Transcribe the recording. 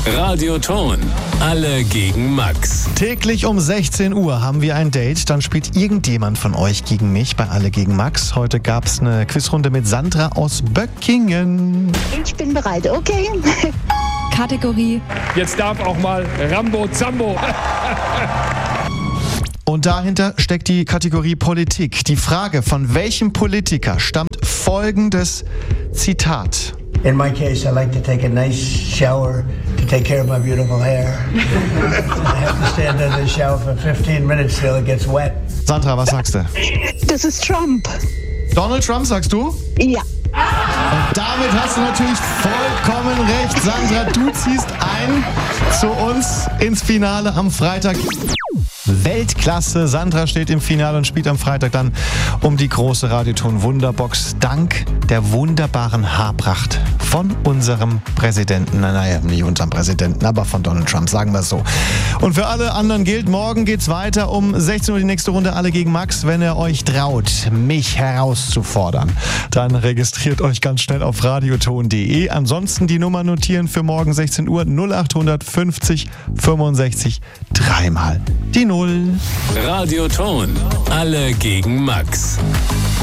Radioton. Alle gegen Max. Täglich um 16 Uhr haben wir ein Date. Dann spielt irgendjemand von euch gegen mich bei Alle gegen Max. Heute gab es eine Quizrunde mit Sandra aus Böckingen. Ich bin bereit, okay? Kategorie. Jetzt darf auch mal Rambo Zambo. Und dahinter steckt die Kategorie Politik. Die Frage, von welchem Politiker stammt folgendes Zitat? In my case, I like to take a nice shower to take care of my beautiful hair. I have to stand under the shower for 15 minutes till it gets wet. Sandra, was sagst du? Das ist Trump. Donald Trump, sagst du? Ja. Und damit hast du natürlich vollkommen recht. Sandra, du ziehst ein zu uns ins Finale am Freitag. Weltklasse. Sandra steht im Finale und spielt am Freitag dann um die große Radioton Wunderbox. Dank der wunderbaren Haarpracht von unserem Präsidenten. Naja, nicht unserem Präsidenten, aber von Donald Trump, sagen wir es so. Und für alle anderen gilt, morgen geht's weiter um 16 Uhr die nächste Runde Alle gegen Max. Wenn ihr euch traut, mich herauszufordern, dann registriert euch ganz schnell auf radioton.de. Ansonsten die Nummer notieren für morgen 16 Uhr 0800 50 65 dreimal die 0. Radioton. Alle gegen Max.